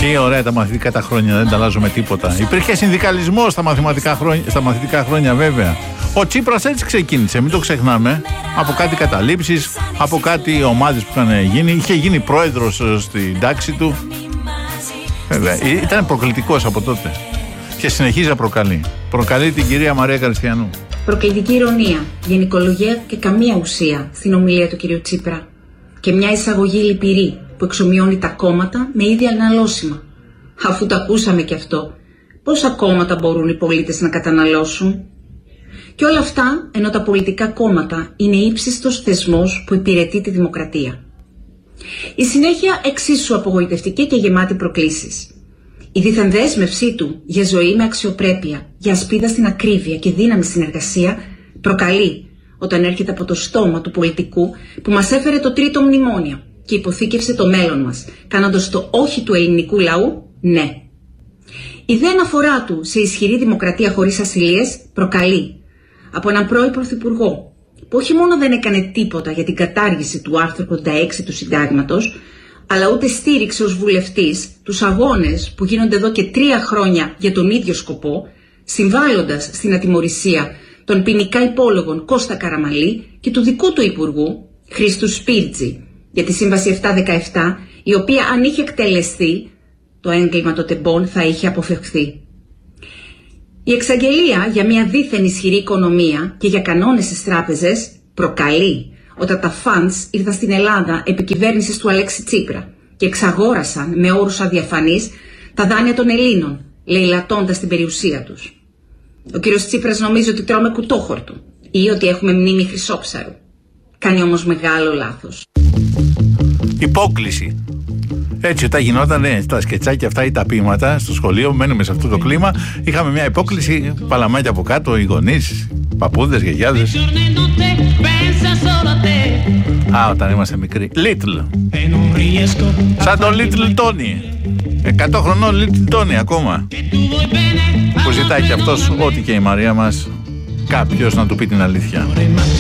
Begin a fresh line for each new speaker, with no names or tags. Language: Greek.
Τι ωραία τα μαθητικά τα χρόνια, δεν τα αλλάζουμε τίποτα. Υπήρχε συνδικαλισμός στα μαθητικά χρόνια, βέβαια. Ο Τσίπρας έτσι ξεκίνησε, μην το ξεχνάμε. Από κάτι καταλήψεις, από κάτι ομάδες που είχαν γίνει. Είχε γίνει πρόεδρος στην τάξη του. Βέβαια, ήταν προκλητικός από τότε. Και συνεχίζει να προκαλεί. Προκαλεί την κυρία Μαρία Καριστιανού.
Προκλητική ηρωνία, γενικολογία και καμία ουσία στην ομιλία του κυρίου Τσίπρα. Και μια εισαγωγή λυπηρή που εξομοιώνει τα κόμματα με ίδια αναλώσιμα. Αφού το ακούσαμε και αυτό, πόσα κόμματα μπορούν οι πολίτες να καταναλώσουν? Και όλα αυτά ενώ τα πολιτικά κόμματα είναι ύψιστος θεσμός που υπηρετεί τη δημοκρατία. Η συνέχεια εξίσου απογοητευτική και γεμάτη προκλήσεις. Η δίθεν δέσμευσή του για ζωή με αξιοπρέπεια, για ασπίδα στην ακρίβεια και δύναμη συνεργασία προκαλεί όταν έρχεται από το στόμα του πολιτικού που μας έφερε το τρίτο μνημόνιο και υποθήκευσε το μέλλον μας, κάνοντας το όχι του ελληνικού λαού ναι. Η δε αναφορά του σε ισχυρή δημοκρατία χωρίς ασυλίες προκαλεί από έναν πρώην πρωθυπουργό που όχι μόνο δεν έκανε τίποτα για την κατάργηση του άρθρου 86 του Συντάγματος, αλλά ούτε στήριξε ως βουλευτής τους αγώνες που γίνονται εδώ και 3 χρόνια για τον ίδιο σκοπό, συμβάλλοντας στην ατιμωρησία των ποινικά υπόλογων Κώστα Καραμαλή και του δικού του υπουργού Χρήστου Σπίρτζη για τη Σύμβαση 717, η οποία αν είχε εκτελεστεί, το έγκλημα των τεμπών θα είχε αποφευχθεί. Η εξαγγελία για μια δίθεν ισχυρή οικονομία και για κανόνες στις τράπεζες προκαλεί όταν τα funds ήρθαν στην Ελλάδα επί κυβέρνησης του Αλέξη Τσίπρα και εξαγόρασαν με όρους αδιαφανείς τα δάνεια των Ελλήνων, λαιλατώντας την περιουσία τους. Ο κύριος Τσίπρας νομίζει ότι τρώμε κουτόχορτο ή ότι έχουμε μνήμη χρυσόψαρου. Κάνει όμως μεγάλο λάθος.
Υπόκληση. Έτσι, όταν γινόταν τα σκετσάκια αυτά ή τα ποίηματα στο σχολείο, μένουμε σε αυτό το κλίμα, είχαμε μια υπόκληση, παλαμάκια από κάτω, οι γονείς, παππούδες, γιαγιάδες. Όταν είμαστε μικροί. Little. Σαν τον Little Tony. 100 χρονών Little Tony ακόμα. Που ζητάει και αυτός, ό,τι και η Μαρία μας, κάποιος να του πει την αλήθεια.